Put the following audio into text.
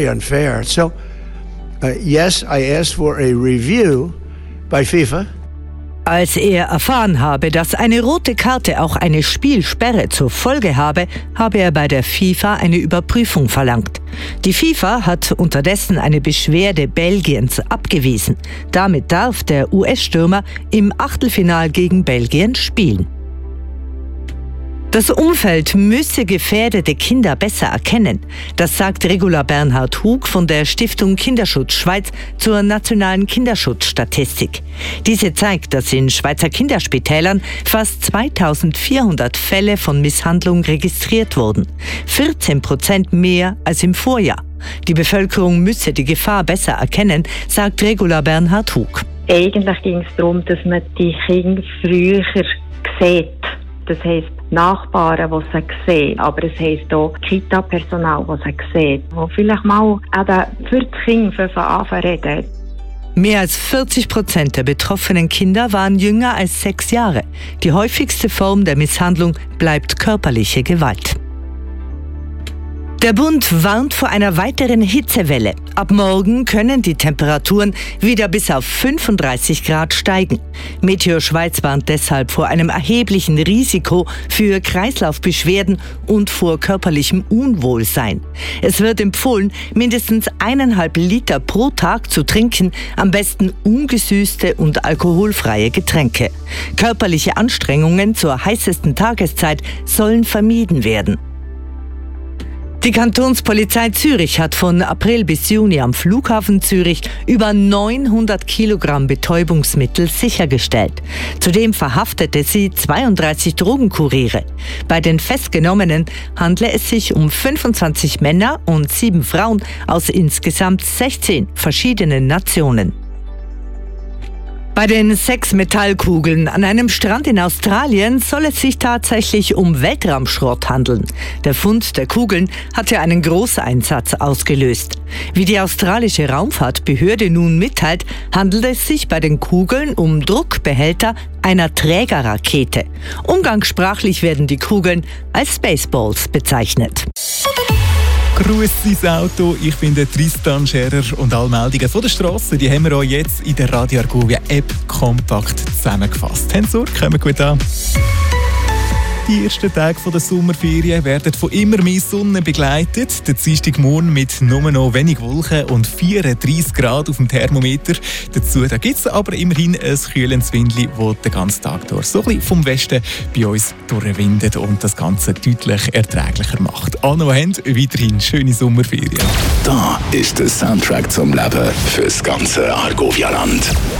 Unfair. So, yes, I asked for a review by FIFA. Als er erfahren habe, dass eine rote Karte auch eine Spielsperre zur Folge habe, habe er bei der FIFA eine Überprüfung verlangt. Die FIFA hat unterdessen eine Beschwerde Belgiens abgewiesen. Damit darf der US-Stürmer im Achtelfinal gegen Belgien spielen. Das Umfeld müsse gefährdete Kinder besser erkennen. Das sagt Regula Bernhard-Hug von der Stiftung Kinderschutz Schweiz zur nationalen Kinderschutzstatistik. Diese zeigt, dass in Schweizer Kinderspitälern fast 2400 Fälle von Misshandlung registriert wurden. 14% mehr als im Vorjahr. Die Bevölkerung müsse die Gefahr besser erkennen, sagt Regula Bernhard-Hug. Eigentlich ging es darum, dass man die Kinder früher sieht. Das heisst Nachbarn, die sie sehen, aber es heisst auch Kita-Personal, das sie sehen, die vielleicht mal für das Kind von Anfang an reden. Mehr als 40% der betroffenen Kinder waren jünger als 6 Jahre. Die häufigste Form der Misshandlung bleibt körperliche Gewalt. Der Bund warnt vor einer weiteren Hitzewelle. Ab morgen können die Temperaturen wieder bis auf 35 Grad steigen. Meteo Schweiz warnt deshalb vor einem erheblichen Risiko für Kreislaufbeschwerden und vor körperlichem Unwohlsein. Es wird empfohlen, mindestens 1,5 Liter pro Tag zu trinken, am besten ungesüßte und alkoholfreie Getränke. Körperliche Anstrengungen zur heißesten Tageszeit sollen vermieden werden. Die Kantonspolizei Zürich hat von April bis Juni am Flughafen Zürich über 900 Kilogramm Betäubungsmittel sichergestellt. Zudem verhaftete sie 32 Drogenkuriere. Bei den Festgenommenen handle es sich um 25 Männer und 7 Frauen aus insgesamt 16 verschiedenen Nationen. Bei den 6 Metallkugeln an einem Strand in Australien soll es sich tatsächlich um Weltraumschrott handeln. Der Fund der Kugeln hatte einen Großeinsatz ausgelöst. Wie die australische Raumfahrtbehörde nun mitteilt, handelt es sich bei den Kugeln um Druckbehälter einer Trägerrakete. Umgangssprachlich werden die Kugeln als Spaceballs bezeichnet. Grüß sein Auto, ich bin der Tristan Scherer und alle Meldungen von der Straße, die haben wir euch jetzt in der Radio Argovia App kompakt zusammengefasst. Habt ihr kommen gut an. Die ersten Tage der Sommerferien werden von immer mehr Sonne begleitet. Der Dienstagmorgen mit nur noch wenig Wolken und 34 Grad auf dem Thermometer. Dazu gibt es aber immerhin ein kühlendes Windli, das den ganzen Tag durch so ein bisschen vom Westen bei uns durchwindet und das Ganze deutlich erträglicher macht. Alle, die haben, weiterhin schöne Sommerferien. Da ist der Soundtrack zum Leben fürs ganze Argovia-Land.